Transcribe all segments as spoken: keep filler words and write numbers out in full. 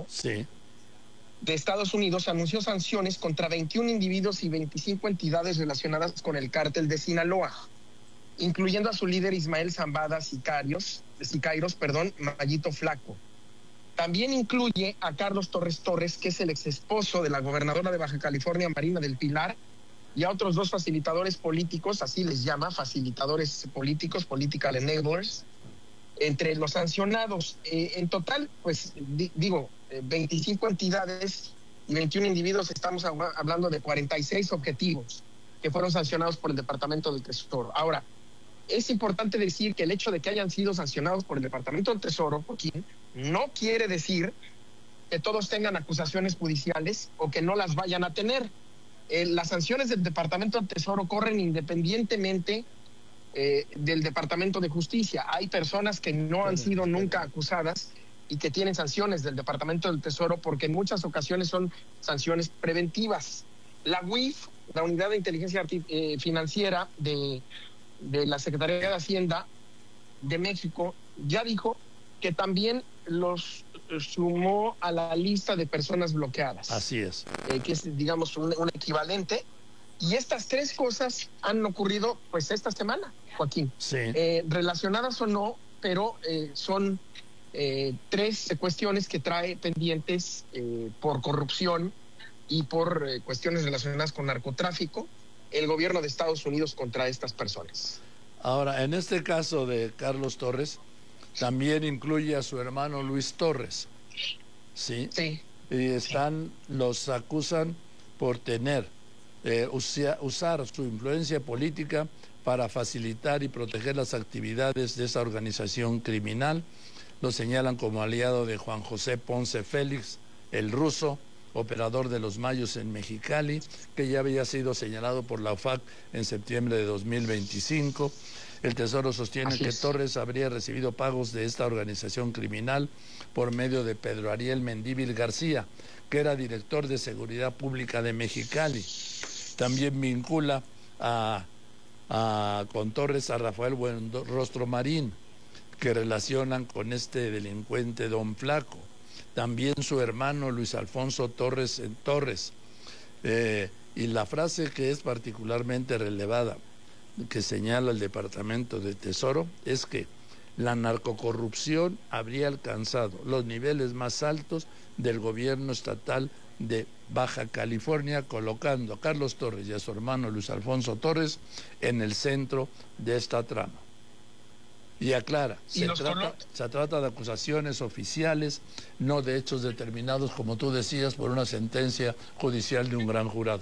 sí. de Estados Unidos anunció sanciones contra veintiún individuos y veinticinco entidades relacionadas con el cártel de Sinaloa, incluyendo a su líder Ismael Zambada Sicarios, Sicairos, perdón, Mayito Flaco. También incluye a Carlos Torres Torres, que es el exesposo de la gobernadora de Baja California, Marina del Pilar, y a otros dos facilitadores políticos, así les llama, facilitadores políticos, political enablers, entre los sancionados. Eh, en total, pues di, digo, eh, veinticinco entidades y veintiún individuos, estamos hablando de cuarenta y seis objetivos que fueron sancionados por el Departamento del Tesoro. Ahora, es importante decir que el hecho de que hayan sido sancionados por el Departamento del Tesoro, Joaquín, no quiere decir que todos tengan acusaciones judiciales o que no las vayan a tener. Eh, las sanciones del Departamento del Tesoro corren independientemente eh, del Departamento de Justicia. Hay personas que no han sido nunca acusadas y que tienen sanciones del Departamento del Tesoro porque en muchas ocasiones son sanciones preventivas. La U I F, la Unidad de Inteligencia eh, Financiera de, de la Secretaría de Hacienda de México, ya dijo que también los sumó a la lista de personas bloqueadas. Así es. Eh, que es, digamos, un, un equivalente. Y estas tres cosas han ocurrido, pues, esta semana, Joaquín. Sí. Eh, relacionadas o no, pero eh, son eh, tres cuestiones que trae pendientes eh, por corrupción y por eh, cuestiones relacionadas con narcotráfico el gobierno de Estados Unidos contra estas personas. Ahora, en este caso de Carlos Torres, también incluye a su hermano Luis Torres, ¿sí? Sí. Y están, los acusan por tener, eh, usia, usar su influencia política para facilitar y proteger las actividades de esa organización criminal. Lo señalan como aliado de Juan José Ponce Félix, el ruso, operador de los Mayos en Mexicali, que ya había sido señalado por la O F A C en septiembre de dos mil veinticinco. El Tesoro sostiene Así que es. Torres habría recibido pagos de esta organización criminal por medio de Pedro Ariel Mendívil García, que era director de Seguridad Pública de Mexicali. También vincula a, a, con Torres a Rafael Buenrostro Marín, que relacionan con este delincuente Don Flaco. También su hermano Luis Alfonso Torres en Torres. Eh, y la frase que es particularmente relevada, que señala el Departamento de Tesoro, es que la narcocorrupción habría alcanzado los niveles más altos del gobierno estatal de Baja California, colocando a Carlos Torres y a su hermano Luis Alfonso Torres en el centro de esta trama. Y aclara, ¿Y se, los trata, se trata de acusaciones oficiales, no de hechos determinados, como tú decías, por una sentencia judicial de un gran jurado.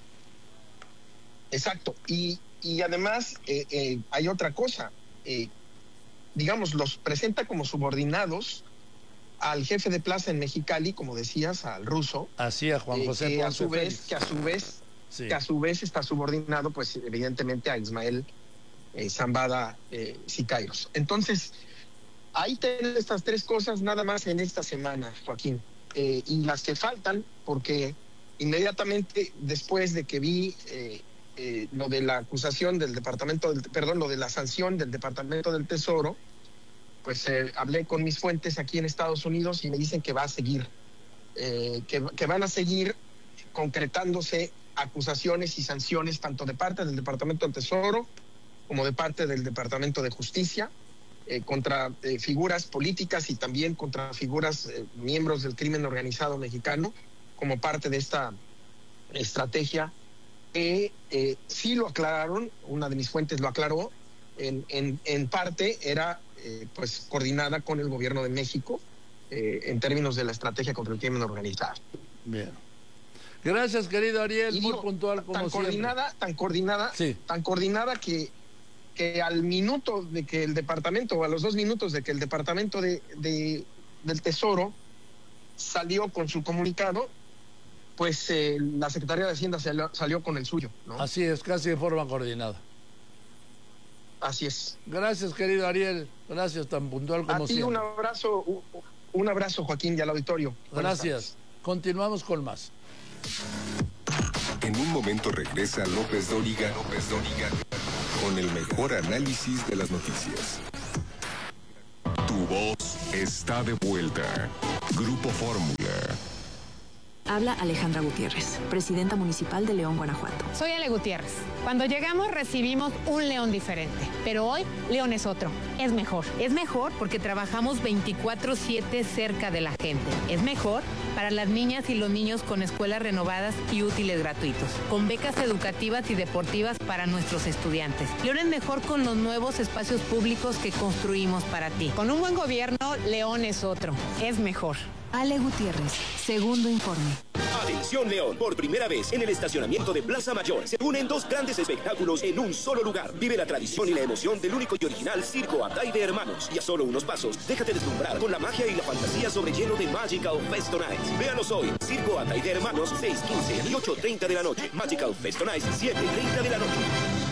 Exacto. Y, y además eh, eh, hay otra cosa. Eh, digamos, los presenta como subordinados al jefe de plaza en Mexicali, como decías, al ruso. Así a Juan José eh, que, Ponce a su vez, Félix. que a su vez, Sí. que a su vez está subordinado, pues evidentemente a Ismael eh, Zambada eh, Sicairos. Entonces, ahí tienen estas tres cosas nada más en esta semana, Joaquín. Eh, y las que faltan, porque inmediatamente después de que vi eh, eh, lo de la acusación del departamento, del, perdón, lo de la sanción del Departamento del Tesoro, pues eh, hablé con mis fuentes aquí en Estados Unidos y me dicen que va a seguir, eh, que, que van a seguir concretándose acusaciones y sanciones tanto de parte del Departamento del Tesoro como de parte del Departamento de Justicia, eh, contra eh, figuras políticas y también contra figuras eh, miembros del crimen organizado mexicano, como parte de esta estrategia que eh, sí lo aclararon, una de mis fuentes lo aclaró, en, en, en parte era eh, pues coordinada con el gobierno de México eh, en términos de la estrategia contra el crimen organizado. Bien. Gracias, querido Ariel, Y muy digo, puntual como tan siempre. coordinada, tan coordinada, Sí. tan coordinada que, que al minuto de que el departamento, o a los dos minutos de que el departamento de, de del Tesoro salió con su comunicado, pues eh, la Secretaría de Hacienda salió, salió con el suyo, ¿no? Así es, casi de forma coordinada. Así es. Gracias, querido Ariel. Gracias, tan puntual como a ti siempre. un abrazo, un, un abrazo, Joaquín, y al auditorio. Buenas Gracias. tardes. Continuamos con más. En un momento regresa López Dóriga, López Dóriga, con el mejor análisis de las noticias. Tu voz está de vuelta. Grupo Fórmula. Habla Alejandra Gutiérrez, presidenta municipal de León, Guanajuato. Soy Ale Gutiérrez. Cuando llegamos recibimos un León diferente, pero hoy León es otro, es mejor. Es mejor porque trabajamos veinticuatro siete cerca de la gente. Es mejor para las niñas y los niños con escuelas renovadas y útiles gratuitos, con becas educativas y deportivas para nuestros estudiantes. León es mejor con los nuevos espacios públicos que construimos para ti. Con un buen gobierno, León es otro, es mejor. Ale Gutiérrez, segundo informe. Atención León, por primera vez en el estacionamiento de Plaza Mayor se unen dos grandes espectáculos en un solo lugar. Vive la tradición y la emoción del único y original Circo Ataide Hermanos. Y a solo unos pasos, déjate deslumbrar con la magia y la fantasía sobre hielo de Magical Festo Nights. Véanos hoy, Circo Ataide Hermanos, seis quince y ocho treinta de la noche. Magical Festo Nights, siete treinta de la noche.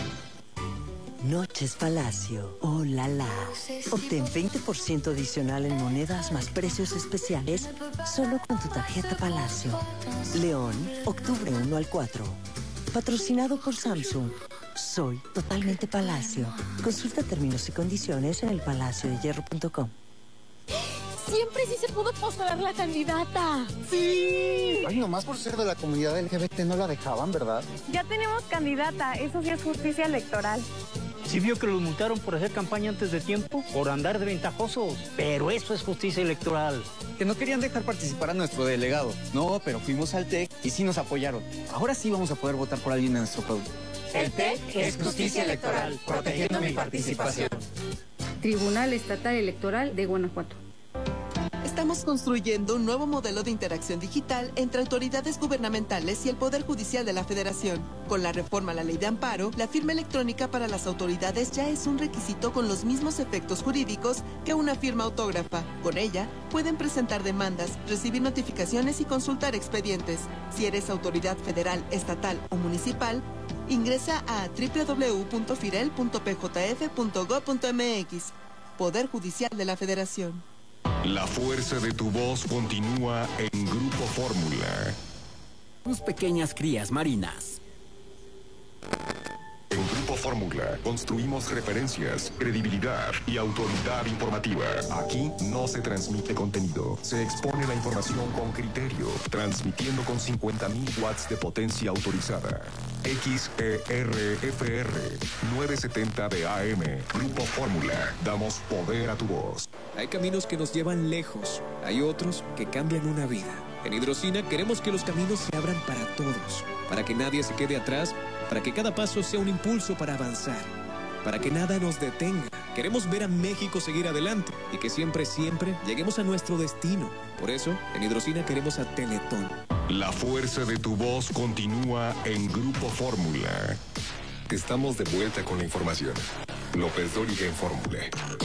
Noches Palacio. ¡Oh, la, la! Obtén veinte por ciento adicional en monedas más precios especiales solo con tu tarjeta Palacio. León, octubre uno al cuatro. Patrocinado por Samsung. Soy totalmente Palacio. Consulta términos y condiciones en el palacio de hierro punto com. Siempre sí se pudo postular la candidata. ¡Sí! Ay, nomás por ser de la comunidad L G B T no la dejaban, ¿verdad? Ya tenemos candidata, eso sí es justicia electoral. Sí vio que los multaron por hacer campaña antes de tiempo, por andar de ventajosos. Pero eso es justicia electoral. Que no querían dejar participar a nuestro delegado. No, pero fuimos al T E C y sí nos apoyaron. Ahora sí vamos a poder votar por alguien en nuestro pueblo. El T E C es justicia electoral, protegiendo mi participación. Tribunal Estatal Electoral de Guanajuato. Estamos construyendo un nuevo modelo de interacción digital entre autoridades gubernamentales y el Poder Judicial de la Federación. Con la reforma a la Ley de Amparo, la firma electrónica para las autoridades ya es un requisito con los mismos efectos jurídicos que una firma autógrafa. Con ella, pueden presentar demandas, recibir notificaciones y consultar expedientes. Si eres autoridad federal, estatal o municipal, ingresa a doble u doble u doble u punto firel punto p j f punto gob punto m x. Poder Judicial de la Federación. La fuerza de tu voz continúa en Grupo Fórmula. Tus pequeñas crías marinas. En Grupo Fórmula construimos referencias, credibilidad y autoridad informativa. Aquí no se transmite contenido, se expone la información con criterio, transmitiendo con cincuenta mil watts de potencia autorizada. X E R F R novecientos setenta de A M. Grupo Fórmula. Damos poder a tu voz. Hay caminos que nos llevan lejos, hay otros que cambian una vida. En Hidrocina queremos que los caminos se abran para todos, para que nadie se quede atrás, para que cada paso sea un impulso para avanzar, para que nada nos detenga. Queremos ver a México seguir adelante y que siempre, siempre lleguemos a nuestro destino. Por eso, en Hidrocina queremos a Teletón. La fuerza de tu voz continúa en Grupo Fórmula. Estamos de vuelta con la información. López Dóriga en Fórmula.